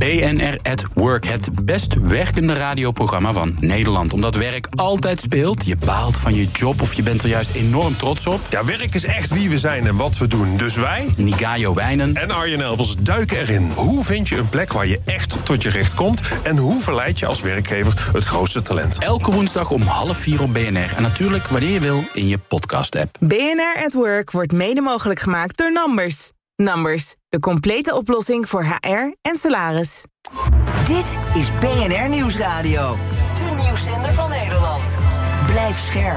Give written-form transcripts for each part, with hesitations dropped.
BNR at Work, het best werkende radioprogramma van Nederland. Omdat werk altijd speelt, je baalt van je job of je bent er juist enorm trots op. Ja, werk is echt wie we zijn en wat we doen. Dus wij, Nigayo Wijnen en Arjen Elbers, duiken erin. Hoe vind je een plek waar je echt tot je recht komt? En hoe verleid je als werkgever het grootste talent? Elke woensdag om 3:30 op BNR. En natuurlijk wanneer je wil in je podcast-app. BNR at Work wordt mede mogelijk gemaakt door Numbers. Numbers, de complete oplossing voor HR en salaris. Dit is BNR Nieuwsradio. De nieuwszender van Nederland. Blijf scherp.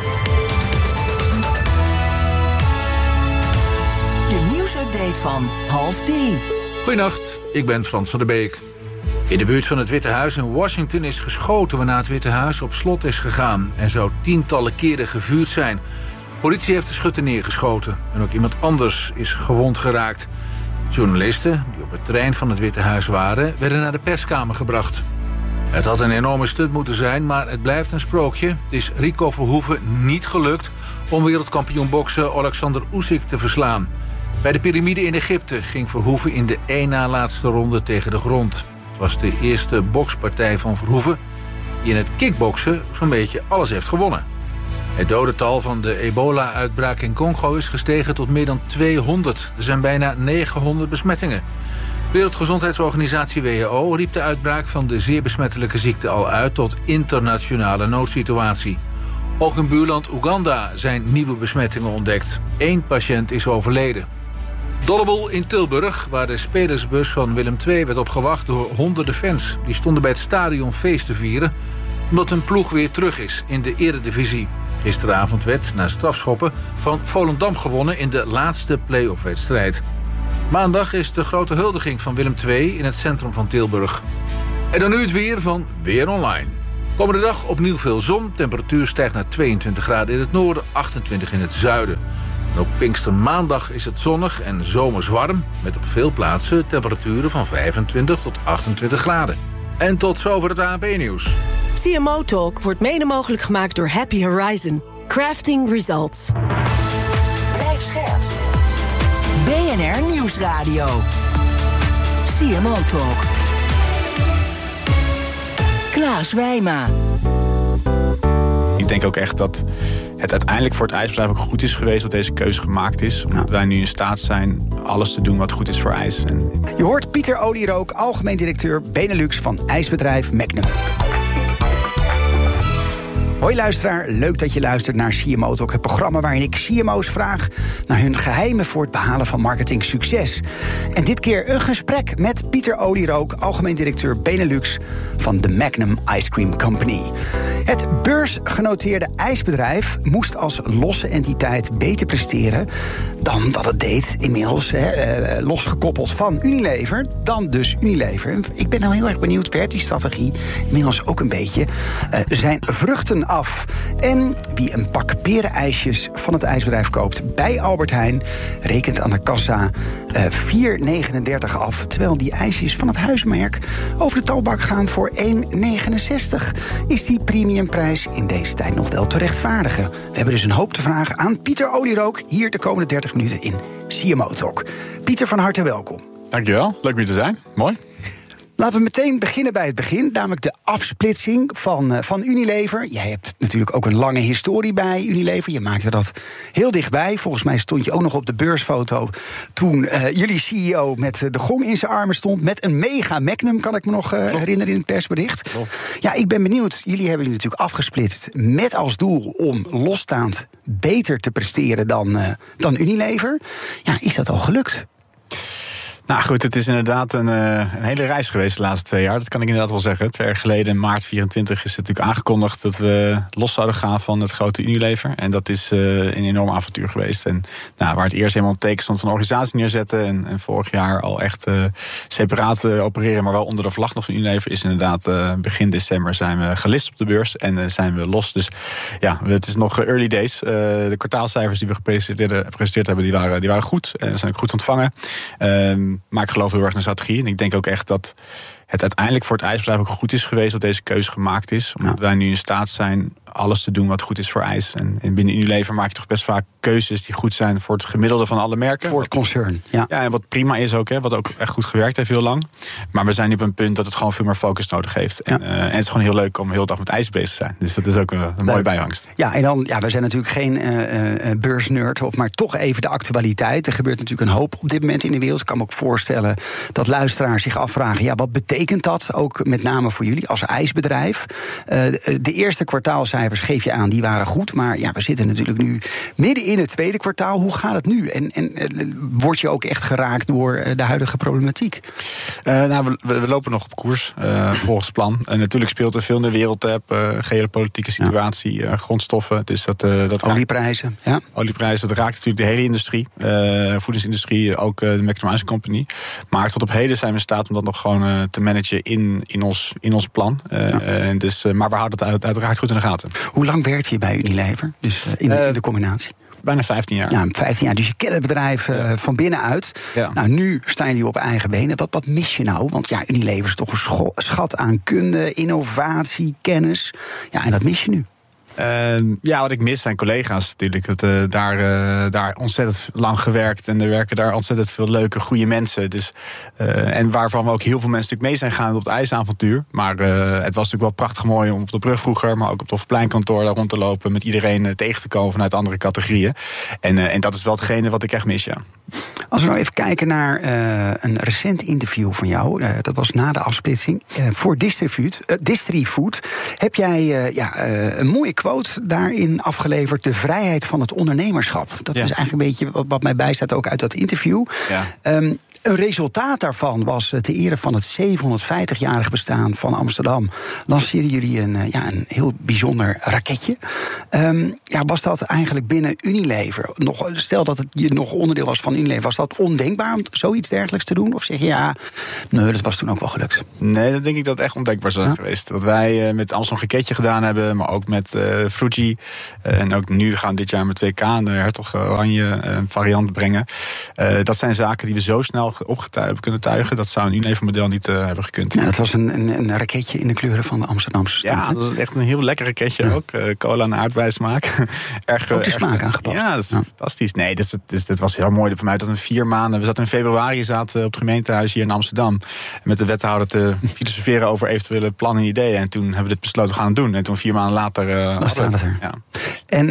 De nieuwsupdate van 2:30. Goedenacht, ik ben Frans van der Beek. In de buurt van het Witte Huis in Washington is geschoten waarna het Witte Huis op slot is gegaan. Er zou tientallen keren gevuurd zijn. Politie heeft de schutter neergeschoten en ook iemand anders is gewond geraakt. Journalisten die op het terrein van het Witte Huis waren, werden naar de perskamer gebracht. Het had een enorme stunt moeten zijn, maar het blijft een sprookje. Het is Rico Verhoeven niet gelukt om wereldkampioen bokser Alexander Usyk te verslaan. Bij de piramide in Egypte ging Verhoeven in de één na laatste ronde tegen de grond. Het was de eerste bokspartij van Verhoeven die in het kickboksen zo'n beetje alles heeft gewonnen. Het dodental van de ebola-uitbraak in Congo is gestegen tot meer dan 200. Er zijn bijna 900 besmettingen. Wereldgezondheidsorganisatie WHO riep de uitbraak van de zeer besmettelijke ziekte al uit tot internationale noodsituatie. Ook in buurland Oeganda zijn nieuwe besmettingen ontdekt. 1 patiënt is overleden. Dolleboel in Tilburg, waar de spelersbus van Willem II werd opgewacht door honderden fans. Die stonden bij het stadion feest te vieren, omdat hun ploeg weer terug is in de eredivisie. Gisteravond werd, na strafschoppen, van Volendam gewonnen in de laatste play-off-wedstrijd. Maandag is de grote huldiging van Willem II in het centrum van Tilburg. En dan nu het weer van Weer Online. Komende dag opnieuw veel zon. Temperatuur stijgt naar 22 graden in het noorden, 28 in het zuiden. En ook Pinkstermaandag is het zonnig en zomers warm, met op veel plaatsen temperaturen van 25 tot 28 graden. En tot zover het ANP-nieuws. CMO Talk wordt mede mogelijk gemaakt door Happy Horizon. Crafting Results. Blijf scherp. BNR Nieuwsradio. CMO Talk. Klaas Wijma. Ik denk ook echt dat het uiteindelijk voor het ijsbedrijf ook goed is geweest dat deze keuze gemaakt is. Omdat wij nu in staat zijn alles te doen wat goed is voor ijs. Je hoort Pieter Olierook, algemeen directeur Benelux van ijsbedrijf Magnum. Hoi luisteraar, leuk dat je luistert naar CMO Talk, het programma waarin ik CMO's vraag naar hun geheimen voor het behalen van marketingsucces. En dit keer een gesprek met Pieter Olierook, algemeen directeur Benelux van de Magnum Ice Cream Company. Het beursgenoteerde ijsbedrijf moest als losse entiteit beter presteren dan dat het deed, inmiddels losgekoppeld van Unilever, dan dus Unilever. Ik ben nou heel erg benieuwd, werpt die strategie inmiddels ook een beetje zijn vruchten af. En wie een pak perenijsjes van het ijsbedrijf koopt bij Albert Heijn, rekent aan de kassa €4,39 af, terwijl die ijsjes van het huismerk over de toonbank gaan voor €1,69. Is die premiumprijs in deze tijd nog wel te rechtvaardigen? We hebben dus een hoop te vragen aan Pieter Olierook hier de komende 30 minuten in CMO Talk. Pieter, van harte welkom. Dankjewel, leuk weer te zijn. Mooi. Laten we meteen beginnen bij het begin, namelijk de afsplitsing van Unilever. Jij hebt natuurlijk ook een lange historie bij Unilever. Je maakte dat heel dichtbij. Volgens mij stond je ook nog op de beursfoto toen jullie CEO met de gong in zijn armen stond, met een mega Magnum, kan ik me nog herinneren in het persbericht. Ja, ik ben benieuwd. Jullie hebben jullie natuurlijk afgesplitst met als doel om losstaand beter te presteren dan Unilever. Ja, is dat al gelukt? Nou goed, het is inderdaad een hele reis geweest de laatste 2 jaar. Dat kan ik inderdaad wel zeggen. 2 jaar geleden, in maart 24, is het natuurlijk aangekondigd dat we los zouden gaan van het grote Unilever. En dat is een enorm avontuur geweest. En waar het eerst helemaal een teken stond van een organisatie neerzetten en vorig jaar al echt separaat opereren, maar wel onder de vlag nog van Unilever, is inderdaad begin december zijn we gelist op de beurs en zijn we los. Dus ja, het is nog early days. De kwartaalcijfers die we gepresenteerd hebben, die waren goed en zijn ook goed ontvangen. Maar ik geloof heel erg in de strategie. En ik denk ook echt dat het uiteindelijk voor het ijsbedrijf ook goed is geweest dat deze keuze gemaakt is. Omdat wij nu in staat zijn alles te doen wat goed is voor ijs. En binnen Unilever maak je toch best vaak keuzes die goed zijn voor het gemiddelde van alle merken. Voor het concern, ja. Ja, en wat prima is ook, wat ook echt goed gewerkt heeft heel lang. Maar we zijn nu op een punt dat het gewoon veel meer focus nodig heeft. En het is gewoon heel leuk om heel de dag met ijs bezig te zijn. Dus dat is ook een mooie bijvangst. Ja, en dan, we zijn natuurlijk geen beursnerd, maar toch even de actualiteit. Er gebeurt natuurlijk een hoop op dit moment in de wereld. Ik kan me ook voorstellen dat luisteraars zich afvragen, wat betekent dat? Ook met name voor jullie als ijsbedrijf. De eerste kwartaalcijfers geef je aan, die waren goed. Maar we zitten natuurlijk nu midden in het tweede kwartaal. Hoe gaat het nu? En word je ook echt geraakt door de huidige problematiek? We lopen nog op koers, volgens plan. Natuurlijk speelt er veel in de wereld, geopolitieke situatie, grondstoffen. Dus dat olieprijzen. Ja. Olieprijzen, dat raakt natuurlijk de hele industrie. Voedingsindustrie, ook de McDonald's Company. Maar tot op heden zijn we in staat om dat nog gewoon te managen in ons plan. Maar we houden het uiteraard goed in de gaten. Hoe lang werkt je bij Unilever? Dus in de combinatie? Bijna 15 jaar. Ja, 15 jaar. Dus je kent het bedrijf van binnenuit. Ja. Nou, nu staan jullie op eigen benen. Wat mis je nou? Want Unilever is toch een schat aan kunde, innovatie, kennis. Ja, en dat mis je nu. Wat ik mis zijn collega's natuurlijk. Daar ontzettend lang gewerkt. En er werken daar ontzettend veel leuke, goede mensen. Dus, en waarvan we ook heel veel mensen natuurlijk mee zijn gegaan op het ijsavontuur. Maar het was natuurlijk wel prachtig mooi om op de brug vroeger, maar ook op het Hofpleinkantoor daar rond te lopen, met iedereen tegen te komen vanuit andere categorieën. En dat is wel hetgene wat ik echt mis, ja. Als we nou even kijken naar een recent interview van jou. Dat was na de afsplitsing voor Distrifood. Heb jij een mooie quote daarin afgeleverd: de vrijheid van het ondernemerschap. Dat is eigenlijk een beetje wat mij bijstaat ook uit dat interview. Ja. Een resultaat daarvan was ter ere van het 750-jarig bestaan van Amsterdam. Lanceerden jullie een heel bijzonder raketje. Was dat eigenlijk binnen Unilever? Stel dat je nog onderdeel was van Unilever, was dat ondenkbaar om zoiets dergelijks te doen? Of zeg je nee, dat was toen ook wel gelukt? Nee, dat denk ik dat het echt ondenkbaar is geweest. Wat wij met Amsterdam raketje gedaan hebben, maar ook met Fruity. En ook nu gaan we dit jaar met 2K de Hertog Oranje variant brengen. Dat zijn zaken die we zo snel hebben kunnen tuigen. Dat zou een Unilever-model niet hebben gekund. Ja, dat was een raketje in de kleuren van de Amsterdamse stad. Ja, dat is echt een heel lekker raketje ook. Cola en aardbeismaak. Ook de smaak aangepast. Ja, dat is fantastisch. Nee, dat was heel mooi voor mij. Dat in 4 maanden... We zaten in februari op het gemeentehuis hier in Amsterdam. Met de wethouder te filosoferen over eventuele plannen en ideeën. En toen hebben we dit besloten, we gaan het doen. En toen 4 maanden later... Dan staat het er. Ja. En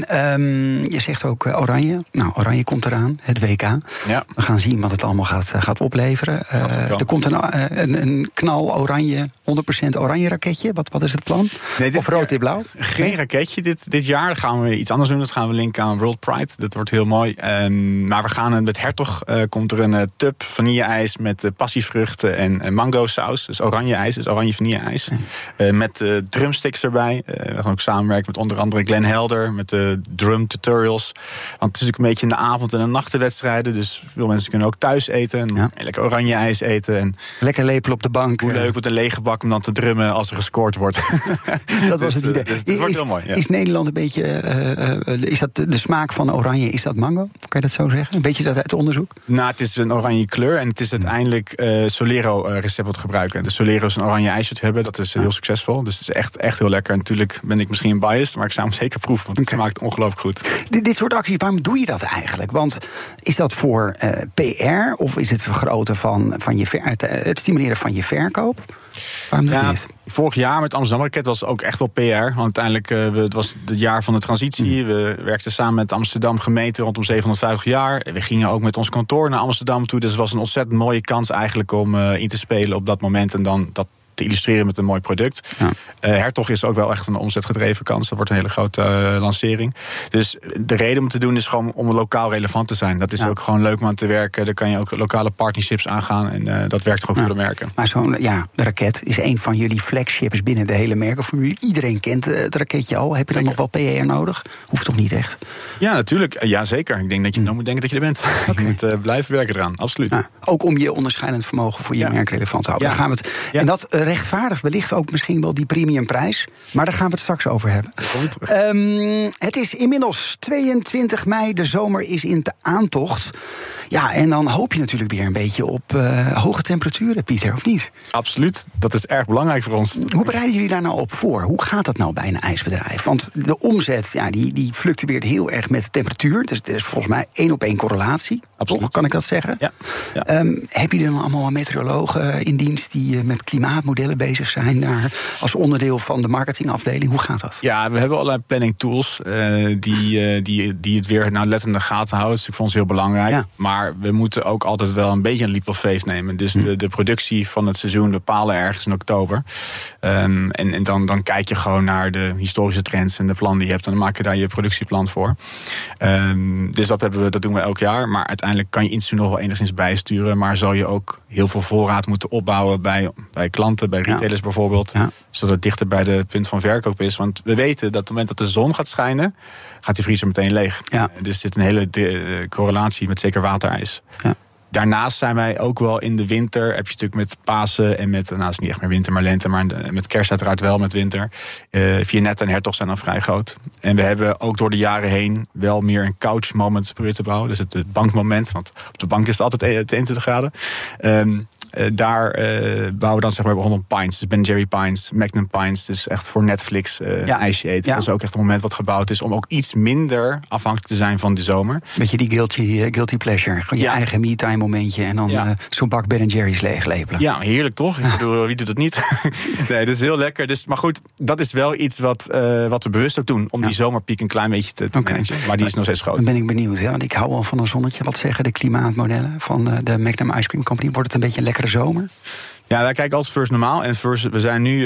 je zegt ook Oranje. Nou, Oranje komt eraan. Het WK. Ja. We gaan zien wat het allemaal gaat opleveren. Er komt een knal oranje, 100% oranje raketje. Wat is het plan? Nee, of rood en blauw? Geen raketje dit jaar. Dan gaan we iets anders doen. Dat gaan we linken aan World Pride. Dat wordt heel mooi. Maar we gaan met Hertog. Komt er een tub vanille-ijs met passievruchten en mango saus. Dus oranje ijs, dus oranje vanille-ijs. Met drumsticks erbij. We gaan ook samenwerken met onder andere Glenn Helder. Met de drum tutorials. Want het is natuurlijk een beetje in de avond- en de nachtenwedstrijden. Dus veel mensen kunnen ook thuis eten. En lekker oranje ijs eten. En lekker lepelen op de bank. Hoe leuk met een lege bak om dan te drummen als er gescoord wordt. Dat was het idee. Dus het wordt heel mooi. Ja. Is Nederland een beetje... is dat de smaak van oranje, is dat mango? Kan je dat zo zeggen? Een beetje dat uit onderzoek? Nou, het is een oranje kleur. En het is uiteindelijk Solero-recept wat gebruiken. De Solero is een oranje ijsje te hebben. Dat is heel succesvol. Dus het is echt heel lekker. En natuurlijk ben ik misschien biased, maar ik zou hem zeker proeven. Want het smaakt ongelooflijk goed. Dit soort acties, waarom doe je dat eigenlijk? Want is dat voor PR of is het vergroten van het stimuleren van je verkoop? Waarom doe je dit? Vorig jaar met Amsterdam Raket was ook echt wel PR. Want uiteindelijk, het was het jaar van de transitie. We werkten samen met Amsterdam gemeente rondom 750 jaar. We gingen ook met ons kantoor naar Amsterdam toe. Dus het was een ontzettend mooie kans eigenlijk om in te spelen op dat moment. En dan dat te illustreren met een mooi product. Ja. Hertog is ook wel echt een omzetgedreven kans. Dat wordt een hele grote lancering. Dus de reden om het te doen is gewoon om lokaal relevant te zijn. Dat is ook gewoon leuk om aan te werken. Daar kan je ook lokale partnerships aangaan. En dat werkt toch ook voor de merken. Maar de raket is een van jullie flagships binnen de hele merkenformule. Iedereen kent het raketje al. Heb je dan nog wel PR nodig? Hoeft toch niet echt? Ja, natuurlijk. Ja, zeker. Ik denk dat je dan moet denken dat je er bent. Okay. Je moet blijven werken eraan. Absoluut. Ook om je onderscheidend vermogen voor je merk relevant te houden. Daar gaan we het. Ja. En dat rechtvaardigt wellicht ook misschien wel die premiumprijs. Maar daar gaan we het straks over hebben. Het is inmiddels 22 mei, de zomer is in de aantocht. Ja, en dan hoop je natuurlijk weer een beetje op hoge temperaturen, Pieter, of niet? Absoluut, dat is erg belangrijk voor ons. Hoe bereiden jullie daar nou op voor? Hoe gaat dat nou bij een ijsbedrijf? Want de omzet, die fluctueert heel erg met de temperatuur. Dus er is volgens mij 1-op-1 correlatie. Absoluut. Kan ik dat zeggen? Ja. Heb je dan allemaal meteorologen in dienst die met klimaatmodellen bezig zijn daar als onderdeel van de marketingafdeling? Hoe gaat dat? Ja, we hebben allerlei planning tools die het weer letterlijk in de gaten houden. Dat is voor ons heel belangrijk. Ja. Maar we moeten ook altijd wel een beetje een leap of faith nemen. Dus de productie van het seizoen bepalen ergens in oktober. En dan kijk je gewoon naar de historische trends en de plannen die je hebt. En dan maak je daar je productieplan voor. Dus dat doen we elk jaar. Maar uiteindelijk kan je iets nog wel enigszins bijsturen. Maar zal je ook heel veel voorraad moeten opbouwen bij klanten, bij retailers bijvoorbeeld. Ja. Zodat het dichter bij de punt van verkoop is. Want we weten dat op het moment dat de zon gaat schijnen, gaat die vriezer meteen leeg. Ja. Dus er zit een hele correlatie met zeker waterijs. Ja. Daarnaast zijn wij ook wel in de winter. Heb je natuurlijk met Pasen en met, het is niet echt meer winter, maar lente. Maar met kerst uiteraard wel met winter. Vianetta en Hertog zijn dan vrij groot. En we hebben ook door de jaren heen wel meer een couch moment proberen te bouwen. Dus het bankmoment. Want op de bank is het altijd 21 graden. Daar bouwen we dan zeg maar rondom pints. Dus Ben Jerry pints, Magnum pints. Dus echt voor Netflix ijsje eten. Ja. Dat is ook echt een moment wat gebouwd is om ook iets minder afhankelijk te zijn van de zomer. Beetje die guilty pleasure. Gewoon je eigen me-time momentje en dan zo'n bak Ben Jerry's leeglepelen. Ja, heerlijk toch? Ik bedoel, wie doet dat niet? Nee, dat is heel lekker. Dus, maar goed, dat is wel iets wat we bewust ook doen. Om die zomerpiek een klein beetje te managen. Maar die is nog steeds groot. Dan ben ik benieuwd. Hè? Want ik hou wel van een zonnetje. Wat zeggen de klimaatmodellen van de Magnum Ice Cream Company? Wordt het een beetje een lekkere zomer? Ja, wij kijken altijd first normaal. En we zijn nu...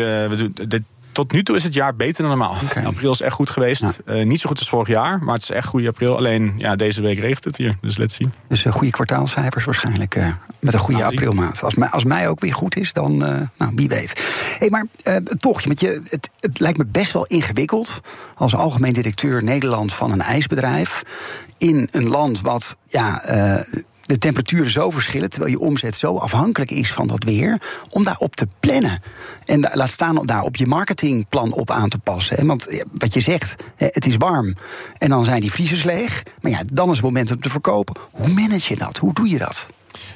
Tot nu toe is het jaar beter dan normaal. Okay. April is echt goed geweest. Ja. Niet zo goed als vorig jaar, maar het is echt goed april. Alleen deze week regent het hier, dus let's see. Dus goede kwartaalcijfers waarschijnlijk met een goede aprilmaand. Als mei ook weer goed is, dan wie weet. Hey, maar toch, het lijkt me best wel ingewikkeld als algemeen directeur Nederland van een ijsbedrijf in een land wat de temperaturen zo verschillen, terwijl je omzet zo afhankelijk is van dat weer, om daarop te plannen. En laat staan om daar op je marketingplan op aan te passen. Hè? Want wat je zegt, het is warm. En dan zijn die vriezers leeg. Maar dan is het moment om te verkopen. Hoe manage je dat? Hoe doe je dat?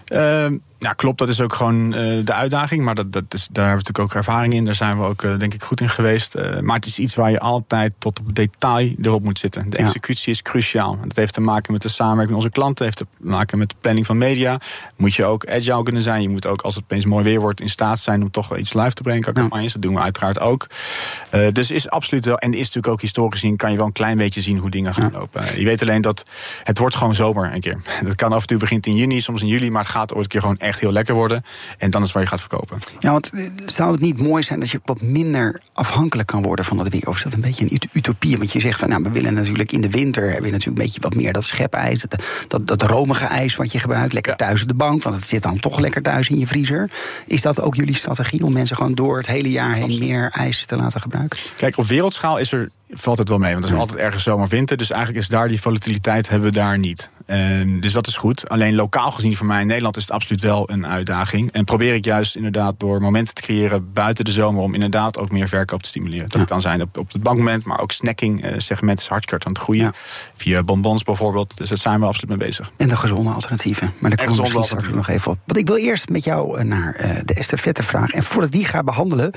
Klopt, dat is ook gewoon de uitdaging. Maar daar hebben we natuurlijk ook ervaring in. Daar zijn we ook, denk ik, goed in geweest. Maar het is iets waar je altijd tot op detail erop moet zitten. De executie is cruciaal. En dat heeft te maken met de samenwerking met onze klanten. Heeft te maken met de planning van media. Moet je ook agile kunnen zijn. Je moet ook, als het opeens mooi weer wordt, in staat zijn om toch wel iets live te brengen. Campagnes, dat doen we uiteraard ook. Dus is absoluut wel. En is natuurlijk ook historisch gezien, kan je wel een klein beetje zien hoe dingen gaan lopen. Je weet alleen dat het wordt gewoon zomer een keer. Dat kan af en toe begint in juni, soms in juli. Maar het gaat ooit een keer gewoon echt heel lekker worden. En dan is waar je gaat verkopen. Ja, want zou het niet mooi zijn als je wat minder afhankelijk kan worden van dat weer? Of is dat een beetje een utopie? Want je zegt van, we willen natuurlijk in de winter hebben we natuurlijk een beetje wat meer dat schepijs, dat romige ijs wat je gebruikt, lekker thuis op de bank, want het zit dan toch lekker thuis in je vriezer. Is dat ook jullie strategie om mensen gewoon door het hele jaar heen meer ijs te laten gebruiken? Kijk, op wereldschaal valt het wel mee, want er is altijd ergens zomer winter. Dus eigenlijk is daar die volatiliteit hebben we daar niet. Dus dat is goed. Alleen lokaal gezien voor mij in Nederland is het absoluut wel een uitdaging. En probeer ik juist inderdaad door momenten te creëren buiten de zomer om inderdaad ook meer verkoop te stimuleren. Dat kan zijn op het bankmoment, maar ook snacking segment is hartstikke aan het groeien. Ja. Via bonbons bijvoorbeeld. Dus daar zijn we absoluut mee bezig. En de gezonde alternatieven. Maar daar komen we misschien straks nog even op. Want ik wil eerst met jou naar de estafette vraag. En voordat die ga behandelen,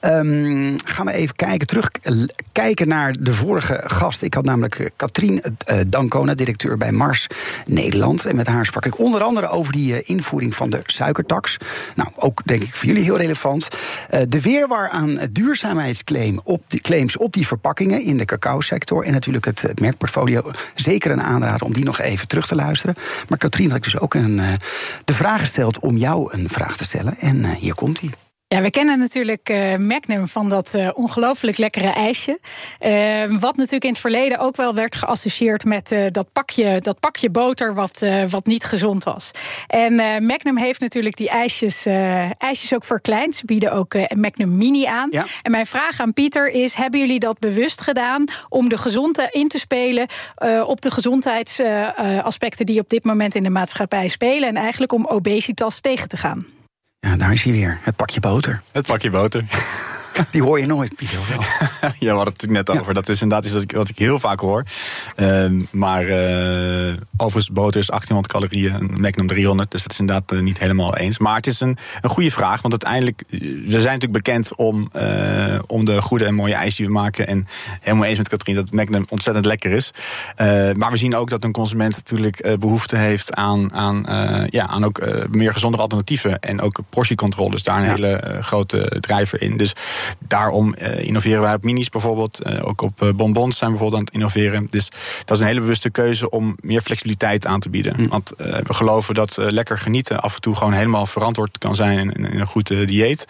gaan we even terugkijken naar de vorige gast. Ik had namelijk Katrien Dancona, directeur bij Mars Nederland. En met haar sprak ik onder andere over die invoering van de suikertax. Nou, ook denk ik voor jullie heel relevant. De weerwar aan duurzaamheidsclaims op die verpakkingen in de cacao-sector. En natuurlijk het merkportfolio. Zeker een aanrader om die nog even terug te luisteren. Maar Katrien had ik dus ook de vraag gesteld om jou een vraag te stellen. En hier komt hij. Ja, we kennen natuurlijk Magnum van dat ongelooflijk lekkere ijsje. Wat natuurlijk in het verleden ook wel werd geassocieerd met dat pakje boter wat niet gezond was. En Magnum heeft natuurlijk die ijsjes ook verkleind. Ze bieden ook Magnum Mini aan. Ja. En mijn vraag aan Pieter is, hebben jullie dat bewust gedaan om de gezondheid in te spelen op de gezondheidsaspecten die op dit moment in de maatschappij spelen en eigenlijk om obesitas tegen te gaan? Ja, daar is hij weer. Het pakje boter. Het pakje boter. Die hoor je nooit, Pieter. Ja, we hadden het natuurlijk net over. Dat is inderdaad iets wat ik heel vaak hoor. Maar overigens, boter is 1800 calorieën, een Magnum 300. Dus dat is inderdaad niet helemaal eens. Maar het is een goede vraag. Want uiteindelijk, we zijn natuurlijk bekend om de goede en mooie ijs die we maken. En helemaal eens met Katrien dat het Magnum ontzettend lekker is. Maar we zien ook dat een consument natuurlijk behoefte heeft aan ook meer gezondere alternatieven. En ook portiecontrole is daar een hele grote drijver in. Dus daarom innoveren wij op minis bijvoorbeeld. Ook op bonbons zijn we bijvoorbeeld aan het innoveren. Dus dat is een hele bewuste keuze om meer flexibiliteit aan te bieden. Want we geloven dat lekker genieten af en toe gewoon helemaal verantwoord kan zijn in een goed dieet.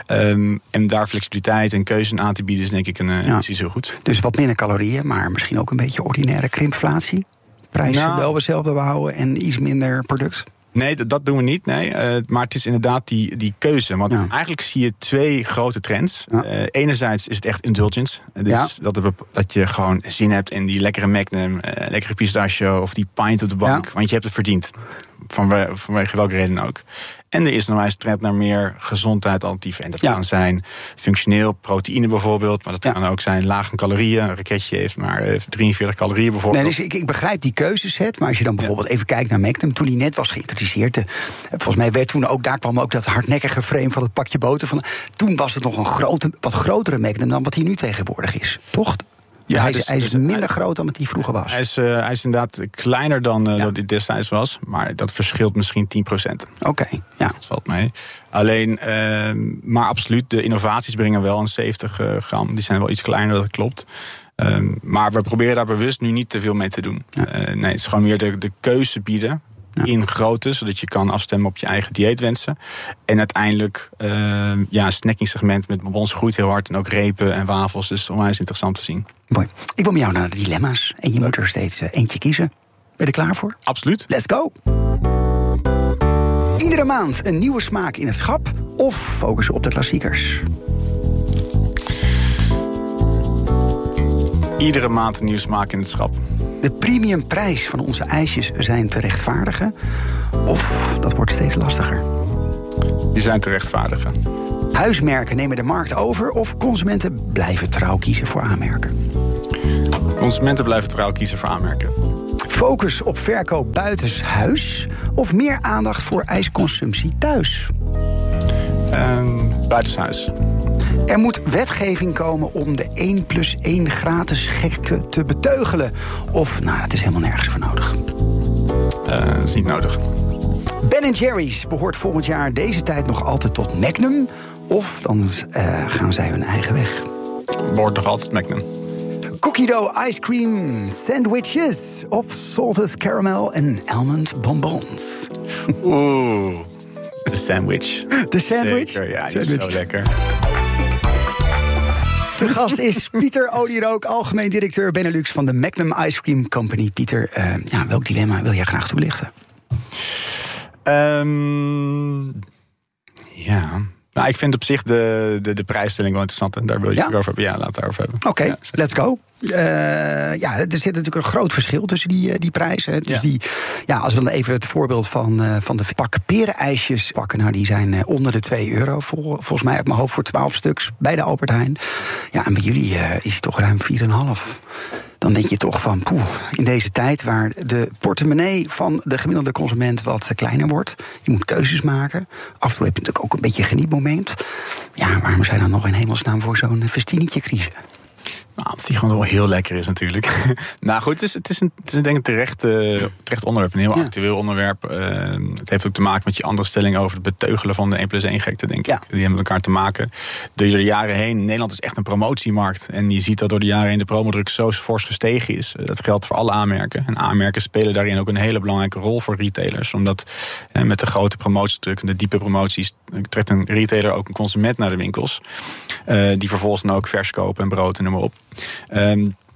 En daar flexibiliteit en keuze aan te bieden is denk ik is iets heel goed. Dus wat minder calorieën, maar misschien ook een beetje ordinaire krimpflatie? Prijs wel hetzelfde behouden en iets minder product? Nee, dat doen we niet. Nee. Maar het is inderdaad die keuze. Want eigenlijk zie je 2 grote trends. Enerzijds is het echt indulgence. Dus dat je gewoon zin hebt in die lekkere Magnum, lekkere pistachio of die pint op de bank. Want je hebt het verdiend. Vanwege welke reden ook. En er is nog eens trend naar meer gezondheid alternatieven. En dat kan zijn functioneel, proteïne bijvoorbeeld. Maar dat kan ook zijn laag in calorieën. Een raketje heeft maar 43 calorieën bijvoorbeeld. Nee, dus ik begrijp die keuzeset. Maar als je dan bijvoorbeeld even kijkt naar Magnum. Toen die net was geïntroduceerd. Volgens mij werd toen ook, daar kwam ook dat hardnekkige frame van het pakje boter van. Toen was het nog een wat grotere Magnum dan wat hij nu tegenwoordig is. Toch? Ja, hij is minder groot dan wat hij vroeger was. Hij is inderdaad kleiner dan dat hij destijds was. Maar dat verschilt misschien 10%. Oké, ja. Dat valt mee. Alleen, maar absoluut, de innovaties brengen wel een 70 gram. Die zijn wel iets kleiner, dat klopt. Maar we proberen daar bewust nu niet te veel mee te doen. Nee, het is gewoon meer de keuze bieden. In grootte, zodat je kan afstemmen op je eigen dieetwensen. En uiteindelijk, een snackingsegment met bonbons groeit heel hard. En ook repen en wafels, dus onwijs interessant te zien. Mooi. Ik wil met jou naar de dilemma's. En je moet er steeds eentje kiezen. Ben je er klaar voor? Absoluut. Let's go! Iedere maand een nieuwe smaak in het schap of focussen op de klassiekers? Iedere maand een nieuwe smaak in het schap. De premiumprijs van onze ijsjes zijn te rechtvaardigen? Of dat wordt steeds lastiger? Die zijn te rechtvaardigen. Huismerken nemen de markt over of consumenten blijven trouw kiezen voor aanmerken? Consumenten blijven trouw kiezen voor aanmerken. Focus op verkoop buitenshuis of meer aandacht voor ijsconsumptie thuis? Buitenshuis. Er moet wetgeving komen om de 1+1 gratis gekte te beteugelen. Of, dat is helemaal nergens voor nodig. Dat is niet nodig. Ben & Jerry's behoort volgend jaar deze tijd nog altijd tot Magnum. Of dan gaan zij hun eigen weg. Behoort nog altijd Magnum. Cookie dough ice cream sandwiches. Of salted caramel en almond bonbons. Oeh, de sandwich. De sandwich? Zeker, ja, die is zo lekker. De gast is Pieter Olierook, algemeen directeur Benelux van de Magnum Ice Cream Company. Pieter, welk dilemma wil jij graag toelichten? Nou, ik vind op zich de prijsstelling wel interessant. En daar wil je over hebben. Ja, laten we het daarover hebben. Oké, let's go. Er zit natuurlijk een groot verschil tussen die prijzen. Dus als we dan even het voorbeeld van de pak perenijsjes pakken. Die zijn onder de €2. Volgens mij uit mijn hoofd voor 12 stuks bij de Albert Heijn. Ja, en bij jullie is het toch ruim 4,5. Dan denk je toch van, in deze tijd waar de portemonnee van de gemiddelde consument wat kleiner wordt. Je moet keuzes maken. Af en toe heb je natuurlijk ook een beetje een genietmoment. Ja, waarom zijn dan nog in hemelsnaam voor zo'n festinetje kiezen? Nou, dat die gewoon wel heel lekker is natuurlijk. Nou goed, het is denk ik terecht onderwerp. Een heel actueel onderwerp. Het heeft ook te maken met je andere stelling over het beteugelen van de 1+1 gekte, denk ik. Die hebben met elkaar te maken. Door de jaren heen, Nederland is echt een promotiemarkt. En je ziet dat door de jaren heen de promodruk zo fors gestegen is. Dat geldt voor alle aanmerken. En aanmerken spelen daarin ook een hele belangrijke rol voor retailers. Omdat met de grote promotiedruk en de diepe promoties trekt een retailer ook een consument naar de winkels. Die vervolgens dan ook vers kopen en brood en noem maar op.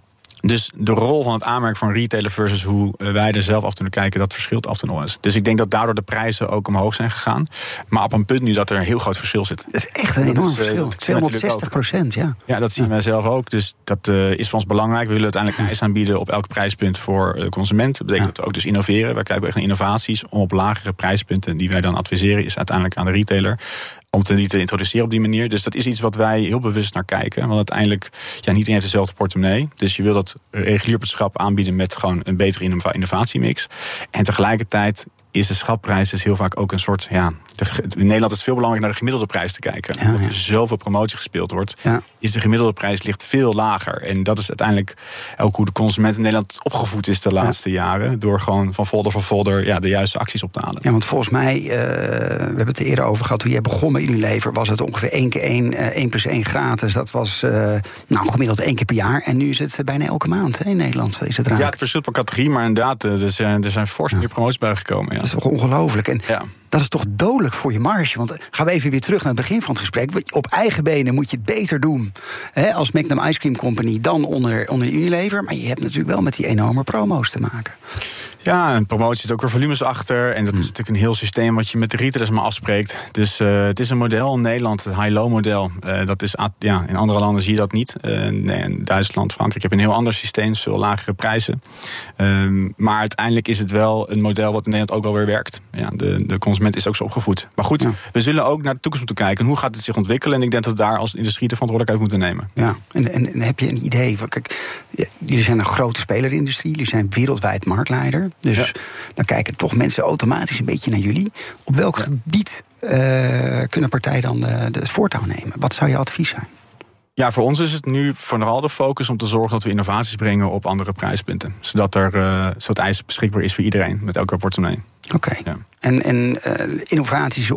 Dus de rol van het aanmerken van retailer versus hoe wij er zelf af en toe naar kijken, dat verschilt af en toe nog eens. Dus ik denk dat daardoor de prijzen ook omhoog zijn gegaan. Maar op een punt nu dat er een heel groot verschil zit. Dat is echt een enorm verschil. 260%, ja. Ja, dat zien wij zelf ook. Dus dat is voor ons belangrijk. We willen uiteindelijk ijs aanbieden op elk prijspunt voor de consument. Dat betekent dat we ook dus innoveren. Wij kijken ook echt naar innovaties om op lagere prijspunten die wij dan adviseren, is uiteindelijk aan de retailer om het niet te introduceren op die manier. Dus dat is iets wat wij heel bewust naar kijken. Want uiteindelijk, niet iedereen heeft dezelfde portemonnee. Dus je wil dat regulier op het schap aanbieden met gewoon een betere innovatiemix. En tegelijkertijd is de schapprijs dus heel vaak ook een soort... in Nederland is het veel belangrijker naar de gemiddelde prijs te kijken. Omdat er zoveel promotie gespeeld wordt, is de gemiddelde prijs ligt veel lager. En dat is uiteindelijk ook hoe de consument in Nederland opgevoed is de laatste jaren. Door gewoon van folder de juiste acties op te halen. Ja, want volgens mij, we hebben het er eerder over gehad, toen jij begon met Unilever, was het ongeveer 1 keer 1 plus 1 gratis. Dat was gemiddeld 1 keer per jaar. En nu is het bijna elke maand in Nederland. Is het raak. Ja, het verschilt per categorie, maar inderdaad, er zijn fors meer promoties bijgekomen. Ja. Dat is toch ongelooflijk. En dat is toch dodelijk voor je marge. Want gaan we even weer terug naar het begin van het gesprek. Op eigen benen moet je het beter doen als Magnum Ice Cream Company dan onder Unilever. Maar je hebt natuurlijk wel met die enorme promo's te maken. Ja, een promotie zit ook weer volumes achter. En dat is natuurlijk een heel systeem wat je met de retailers maar afspreekt. Dus het is een model in Nederland, het high-low model. Dat is, in andere landen zie je dat niet. In Duitsland, Frankrijk heb je een heel ander systeem, veel lagere prijzen. Maar uiteindelijk is het wel een model wat in Nederland ook alweer werkt. Ja, de consument is ook zo opgevoed. Maar goed, we zullen ook naar de toekomst moeten kijken. Hoe gaat het zich ontwikkelen? En ik denk dat we daar als industrie de verantwoordelijkheid moeten nemen. Ja, en heb je een idee van, kijk, jullie zijn een grote speler in de industrie. Jullie zijn wereldwijd marktleider. Dus dan kijken toch mensen automatisch een beetje naar jullie. Op welk gebied kunnen partijen dan het voortouw nemen? Wat zou je advies zijn? Ja, voor ons is het nu vooral de focus om te zorgen dat we innovaties brengen op andere prijspunten. Zodat ijs beschikbaar is voor iedereen met elke portemonnee. Oké. Ja. En innovaties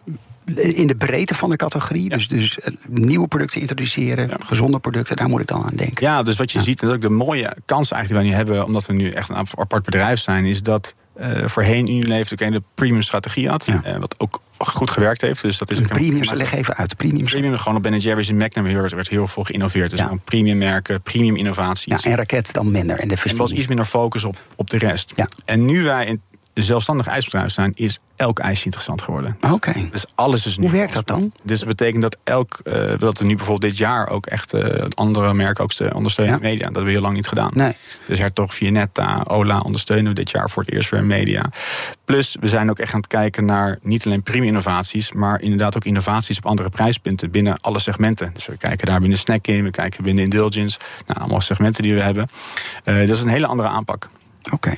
in de breedte van de categorie. Dus nieuwe producten introduceren, gezonde producten, daar moet ik dan aan denken. Ja, dus wat je ziet, en dat is ook de mooie kans eigenlijk die wij nu hebben, omdat we nu echt een apart bedrijf zijn, is dat voorheen Unilever ook een premium strategie had. Wat ook goed gewerkt heeft. Dus dat is premium, leg even uit. Premium gewoon op Ben & Jerry's en Magnum werd heel veel geïnnoveerd. Dus gewoon premium merken, premium innovaties. Ja, en Raket dan minder. En er was iets minder focus op de rest. Ja. En nu wij in zelfstandig ijsbedrijf zijn, is elk ijsje interessant geworden. Oké. Dus alles is nu. Hoe werkt dat dan? Dus dat betekent dat dat we nu bijvoorbeeld dit jaar ook echt andere merken ook ondersteunen in media. Dat hebben we heel lang niet gedaan. Nee. Dus Hertog, Vianetta, Ola ondersteunen we dit jaar voor het eerst weer in media. Plus, we zijn ook echt aan het kijken naar niet alleen premium innovaties, maar inderdaad ook innovaties op andere prijspunten binnen alle segmenten. Dus we kijken daar binnen snacking, we kijken binnen indulgence, allemaal segmenten die we hebben. Dat is een hele andere aanpak. Oké.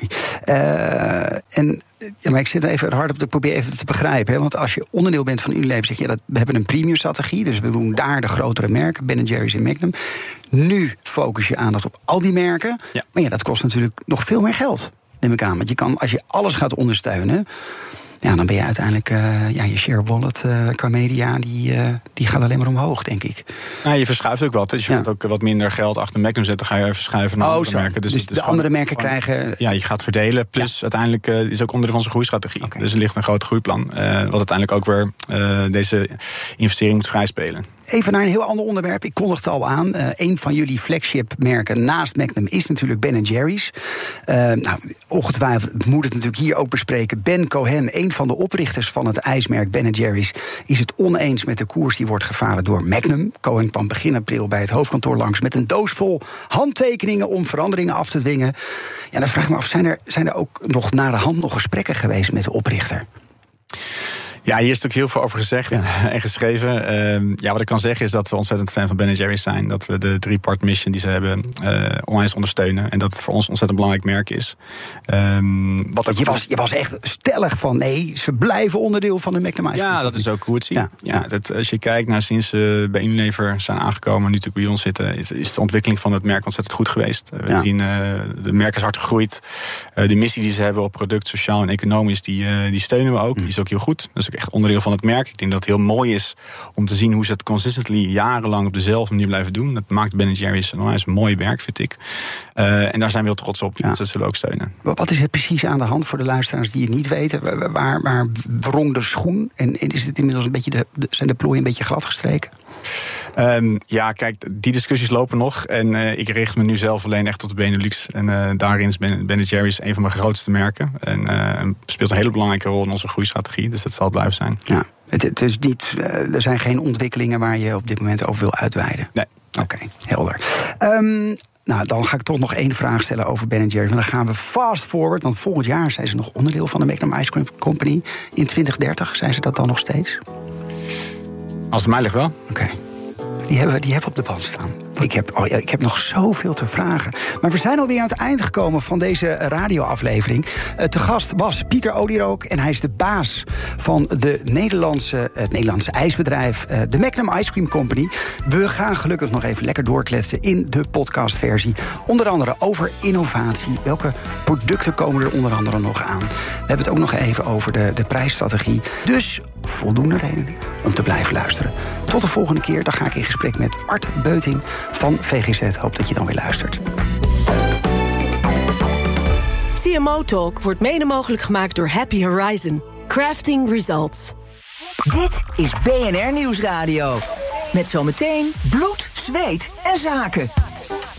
Maar ik zit even hard op te proberen even te begrijpen. Hè? Want als je onderdeel bent van Unilever, zeg je dat we hebben een premium strategie. Dus we doen daar de grotere merken, Ben & Jerry's en Magnum. Nu focus je aandacht op al die merken. Ja. Maar dat kost natuurlijk nog veel meer geld, neem ik aan. Want je kan, als je alles gaat ondersteunen, dan ben je uiteindelijk je share wallet qua media, die gaat alleen maar omhoog, denk ik. Nou, je verschuift ook wat. Dus je gaat ook wat minder geld achter Magnum zetten, ga je verschuiven naar andere merken. Dus de andere merken krijgen. Ja, je gaat verdelen. Plus uiteindelijk is ook onderdeel van zijn groeistrategie. Okay. Dus er ligt een groot groeiplan. Wat uiteindelijk ook weer deze investering moet vrijspelen. Even naar een heel ander onderwerp. Ik kondigde al aan. Een van jullie flagship-merken naast Magnum is natuurlijk Ben & Jerry's. Ongetwijfeld moet het natuurlijk hier ook bespreken. Ben Cohen, een van de oprichters van het ijsmerk Ben & Jerry's, is het oneens met de koers die wordt gevaren door Magnum. Cohen kwam begin april bij het hoofdkantoor langs met een doos vol handtekeningen om veranderingen af te dwingen. Ja, dan vraag ik me af, zijn er ook nog naar de hand nog gesprekken geweest met de oprichter? Ja, hier is natuurlijk heel veel over gezegd en geschreven. Wat ik kan zeggen is dat we ontzettend fan van Ben & Jerry's zijn. Dat we de 3-part mission die ze hebben onwijs ondersteunen. En dat het voor ons een ontzettend belangrijk merk is. Je was echt stellig van nee, ze blijven onderdeel van de Magnum Ice Cream. Ja, dat is ook hoe het ziet. Als je kijkt naar sinds ze bij Unilever zijn aangekomen en nu natuurlijk bij ons zitten, is de ontwikkeling van het merk ontzettend goed geweest. We zien de merk is hard gegroeid. De missie die ze hebben op product, sociaal en economisch, die steunen we ook. Die is ook heel goed. Dus echt onderdeel van het merk. Ik denk dat het heel mooi is om te zien hoe ze het consistently jarenlang op dezelfde manier blijven doen. Dat maakt Ben & Jerry's een mooi werk, vind ik. En daar zijn we heel trots op. Dus dat zullen we ook steunen. Wat is er precies aan de hand voor de luisteraars die het niet weten? Waar wrong de schoen? En is het inmiddels een beetje zijn de plooien een beetje glad gestreken? Ja, kijk, die discussies lopen nog. En ik richt me nu zelf alleen echt op de Benelux. En daarin is Ben & Jerry's een van mijn grootste merken. En speelt een hele belangrijke rol in onze groeistrategie. Dus dat zal blijven zijn. Ja, het is niet, er zijn geen ontwikkelingen waar je op dit moment over wil uitweiden. Nee. Oké, helder. Nou, dan ga ik toch nog één vraag stellen over Ben & Jerry's. Want dan gaan we fast forward. Want volgend jaar zijn ze nog onderdeel van de Magnum Ice Cream Company. In 2030 zijn ze dat dan nog steeds? Als het mij ligt wel. Oké. Die hebben we op de band staan. Ik heb nog zoveel te vragen. Maar we zijn alweer aan het eind gekomen van deze radioaflevering. Te gast was Pieter Olierook. En hij is de baas van het Nederlandse ijsbedrijf, de Magnum Ice Cream Company. We gaan gelukkig nog even lekker doorkletsen in de podcastversie. Onder andere over innovatie. Welke producten komen er onder andere nog aan? We hebben het ook nog even over de prijsstrategie. Dus voldoende redenen om te blijven luisteren. Tot de volgende keer. Dan ga ik in gesprek met Art Beuting van VGZ. Hoop dat je dan weer luistert. CMO Talk wordt mede mogelijk gemaakt door Happy Horizon. Crafting Results. Dit is BNR Nieuwsradio. Met zometeen bloed, zweet en zaken.